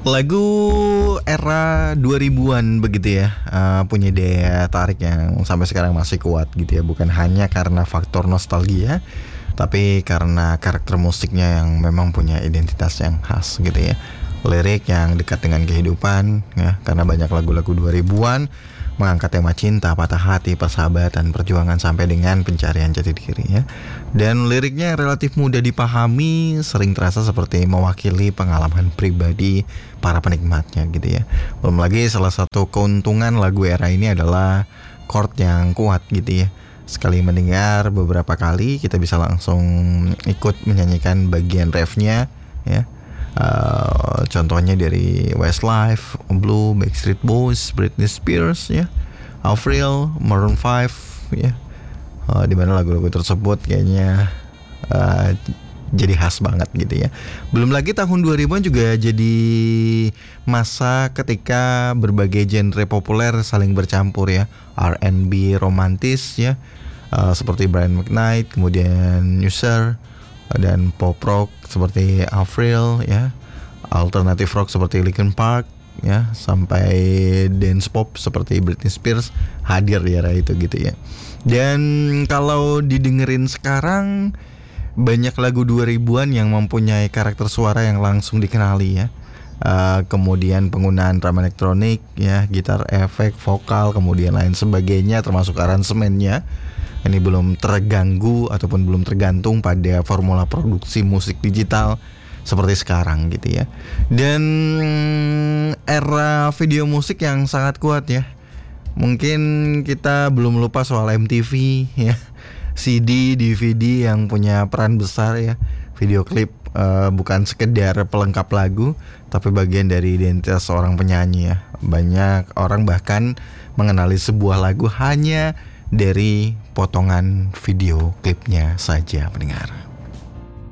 Lagu era 2000-an begitu ya, punya daya tarik yang sampai sekarang masih kuat gitu ya. Bukan hanya karena faktor nostalgia, tapi karena karakter musiknya yang memang punya identitas yang khas gitu ya. Lirik yang dekat dengan kehidupan ya, karena banyak lagu-lagu 2000-an mengangkat tema cinta, patah hati, persahabatan, perjuangan sampai dengan pencarian jati diri ya. Dan liriknya relatif mudah dipahami, sering terasa seperti mewakili pengalaman pribadi para penikmatnya gitu ya. Belum lagi salah satu keuntungan lagu era ini adalah chord yang kuat gitu ya. Sekali mendengar beberapa kali kita bisa langsung ikut menyanyikan bagian refnya ya. Contohnya dari Westlife, Blue, Backstreet Boys, Britney Spears ya, Avril, Maroon 5 ya. Di mana lagu-lagu tersebut kayaknya jadi khas banget gitu ya. Belum lagi tahun 2000-an juga jadi masa ketika berbagai genre populer saling bercampur ya. R&B romantis ya, seperti Brian McKnight, kemudian Usher, dan pop rock seperti Avril ya, alternative rock seperti Linkin Park ya, sampai dance pop seperti Britney Spears hadir di era itu gitu ya. Dan kalau didengerin sekarang, banyak lagu 2000-an yang mempunyai karakter suara yang langsung dikenali ya. Kemudian penggunaan drum elektronik ya, gitar efek, vokal, kemudian lain sebagainya, termasuk aransemennya ini belum terganggu ataupun belum tergantung pada formula produksi musik digital seperti sekarang gitu ya. Dan era video musik yang sangat kuat ya. Mungkin kita belum lupa soal MTV ya, CD, DVD yang punya peran besar ya. Video klip bukan sekedar pelengkap lagu, tapi bagian dari identitas seorang penyanyi ya. Banyak orang bahkan mengenali sebuah lagu hanya dari potongan video klipnya saja, pendengar.